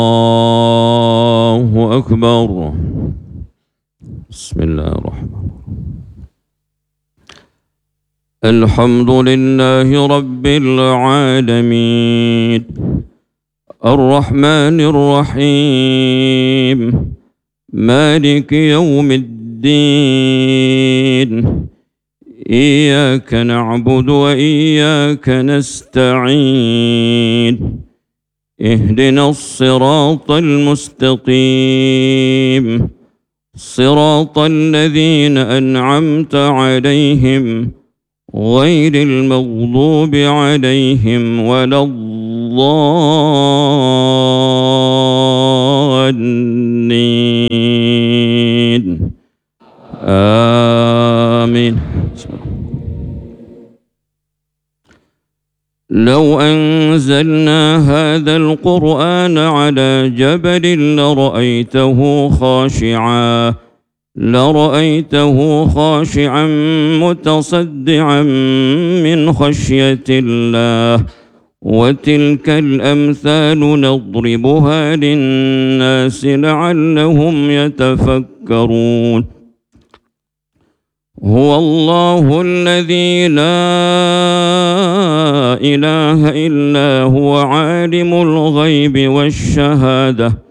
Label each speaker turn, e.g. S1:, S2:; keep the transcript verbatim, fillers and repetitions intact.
S1: الله أكبر. بسم الله الرحمن الرحيم. الحمد لله رب العالمين الرحمن الرحيم مالك يوم الدين إياك نعبد وإياك نستعين اهدنا الصراط المستقيم صراط الذين أنعمت عليهم غير المغضوب عليهم ولا الضالين آمين. لو أنزلنا هذا القرآن على جبل لرأيته خاشعا لرأيته خاشعا متصدعا من خشية الله وتلك الأمثال نضربها للناس لعلهم يتفكرون. هو الله الذي لا إله إلا هو عالم الغيب والشهادة